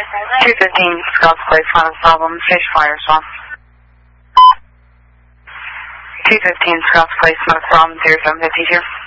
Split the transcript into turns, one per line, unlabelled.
215 Scotts Place, not a problem. Fish fire response. 215 Scotts Place, not a problem. 0752.